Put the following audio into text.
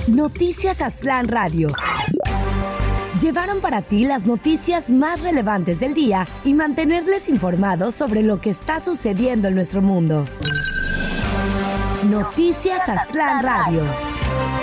Noticias Aztlán Radio. Llevaron para ti las noticias más relevantes del día y mantenerles informados sobre lo que está sucediendo en nuestro mundo. Noticias Aztlán Radio.